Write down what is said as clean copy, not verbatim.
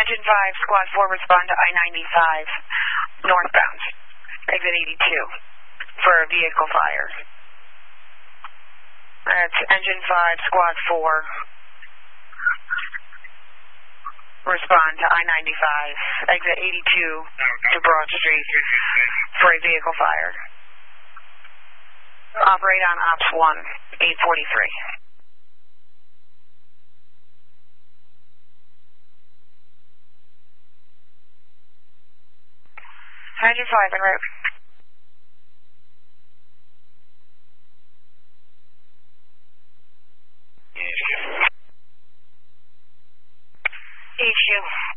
Engine 5, Squad 4, respond to I-95 northbound, exit 82 for a vehicle fire. That's Engine 5, Squad 4, respond to I-95, exit 82 to Broad Street for a vehicle fire. Operate on Ops 1, 843. Engine 5 en route. HU.